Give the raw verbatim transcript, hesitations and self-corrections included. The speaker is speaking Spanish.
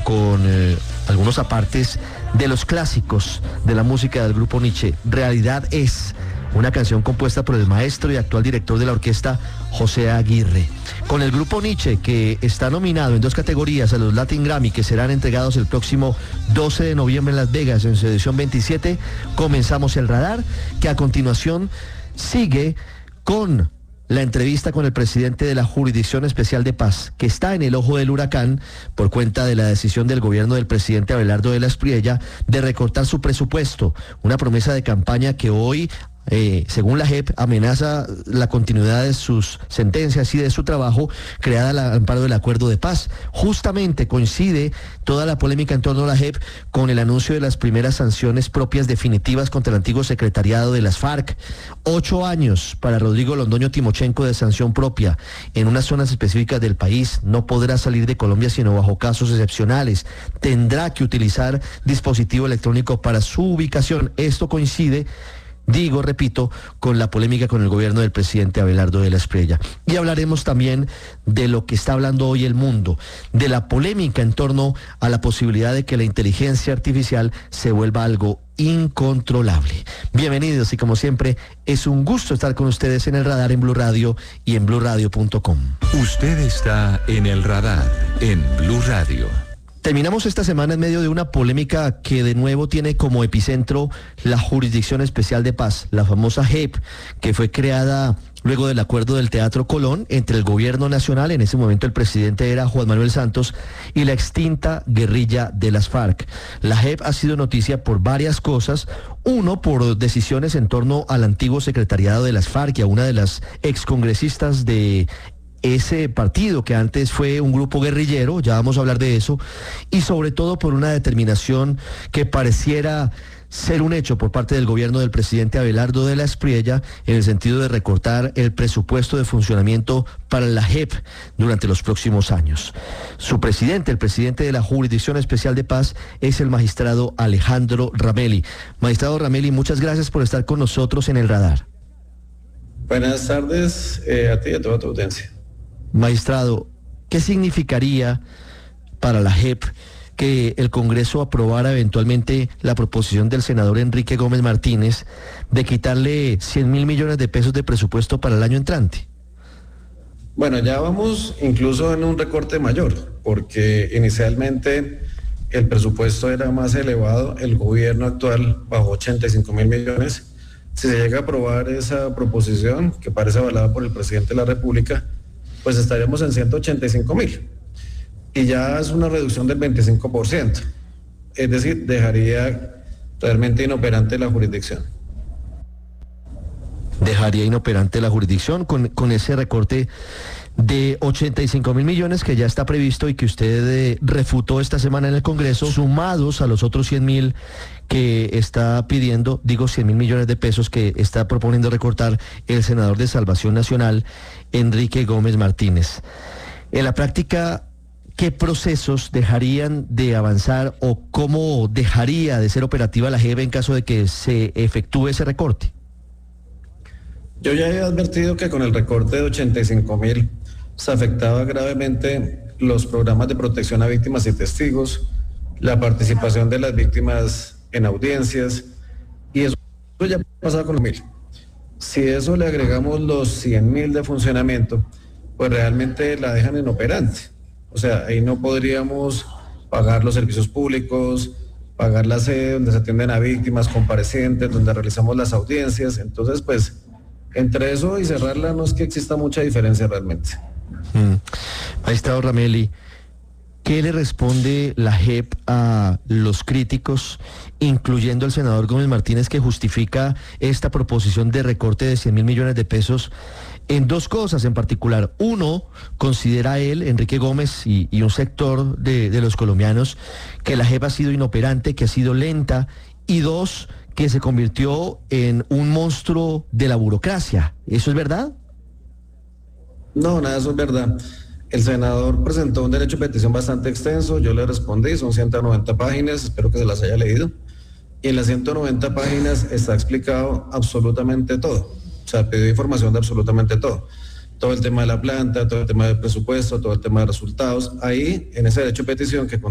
con eh, algunos apartes de los clásicos de la música del grupo Nietzsche. Realidad es una canción compuesta por el maestro y actual director de la orquesta José Aguirre. Con el grupo Nietzsche, que está nominado en dos categorías a los Latin Grammy, que serán entregados el próximo doce de noviembre en Las Vegas, en su edición veintisiete, comenzamos el radar, que a continuación sigue con la entrevista con el presidente de la Jurisdicción Especial de Paz, que está en el ojo del huracán por cuenta de la decisión del gobierno del presidente Abelardo de la Espriella de recortar su presupuesto, una promesa de campaña que hoy, Eh, según la J E P, amenaza la continuidad de sus sentencias y de su trabajo creada al amparo del acuerdo de paz. Justamente coincide toda la polémica en torno a la J E P con el anuncio de las primeras sanciones propias definitivas contra el antiguo secretariado de las FARC. Ocho años para Rodrigo Londoño Timochenko de sanción propia en unas zonas específicas del país. No podrá salir de Colombia sino bajo casos excepcionales. Tendrá que utilizar dispositivo electrónico para su ubicación. Esto coincide, Digo, repito, con la polémica con el gobierno del presidente Abelardo de la Espriella. Y hablaremos también de lo que está hablando hoy el mundo, de la polémica en torno a la posibilidad de que la inteligencia artificial se vuelva algo incontrolable. Bienvenidos y como siempre, es un gusto estar con ustedes en el radar en Blue Radio y en blue radio punto com. Usted está en el radar en Blue Radio. Terminamos esta semana en medio de una polémica que de nuevo tiene como epicentro la Jurisdicción Especial de Paz, la famosa J E P, que fue creada luego del acuerdo del Teatro Colón entre el gobierno nacional, en ese momento el presidente era Juan Manuel Santos, y la extinta guerrilla de las FARC. La J E P ha sido noticia por varias cosas. Uno, por decisiones en torno al antiguo secretariado de las FARC y a una de las excongresistas de ese partido que antes fue un grupo guerrillero, ya vamos a hablar de eso, y sobre todo por una determinación que pareciera ser un hecho por parte del gobierno del presidente Abelardo de la Espriella en el sentido de recortar el presupuesto de funcionamiento para la J E P durante los próximos años. Su presidente, el presidente de la Jurisdicción Especial de Paz, es el magistrado Alejandro Ramelli. Magistrado Ramelli, muchas gracias por estar con nosotros en el radar. Buenas tardes eh, a ti y a toda tu audiencia. Magistrado, ¿qué significaría para la J E P que el Congreso aprobara eventualmente la proposición del senador Enrique Gómez Martínez de quitarle cien mil millones de pesos de presupuesto para el año entrante? Bueno, ya vamos incluso en un recorte mayor, porque inicialmente el presupuesto era más elevado, el gobierno actual bajó ochenta y cinco mil millones. Si se llega a aprobar esa proposición, que parece avalada por el presidente de la República, pues estaríamos en ciento ochenta y cinco mil. Y ya es una reducción del veinticinco por ciento. Es decir, dejaría realmente inoperante la jurisdicción. Dejaría inoperante la jurisdicción con, con ese recorte de ochenta y cinco mil millones que ya está previsto y que usted eh, refutó esta semana en el Congreso, sumados a los otros cien mil que está pidiendo, digo cien mil millones de pesos que está proponiendo recortar el senador de Salvación Nacional, Enrique Gómez Martínez. En la práctica, ¿qué procesos dejarían de avanzar o cómo dejaría de ser operativa la J E P en caso de que se efectúe ese recorte? Yo ya he advertido que con el recorte de ochenta y cinco mil se afectaba gravemente los programas de protección a víctimas y testigos, la participación de las víctimas en audiencias, y eso ya ha pasado con los mil. Si eso le agregamos los cien mil de funcionamiento, pues realmente la dejan inoperante. O sea, ahí no podríamos pagar los servicios públicos, pagar la sede donde se atienden a víctimas, comparecientes, donde realizamos las audiencias. Entonces, pues, entre eso y cerrarla no es que exista mucha diferencia realmente. Mm. Magistrado Ramelli, ¿qué le responde la J E P a los críticos, incluyendo al senador Gómez Martínez, que justifica esta proposición de recorte de cien mil millones de pesos en dos cosas en particular? Uno, considera él, Enrique Gómez y, y un sector de, de los colombianos, que la J E P ha sido inoperante, que ha sido lenta, y dos, que se convirtió en un monstruo de la burocracia. ¿Eso es verdad? No, nada, eso es verdad. El senador presentó un derecho de petición bastante extenso, yo le respondí, son ciento noventa páginas, espero que se las haya leído. Y en las ciento noventa páginas está explicado absolutamente todo. O sea, pidió información de absolutamente todo. Todo el tema de la planta, todo el tema del presupuesto, todo el tema de resultados. Ahí, en ese derecho de petición que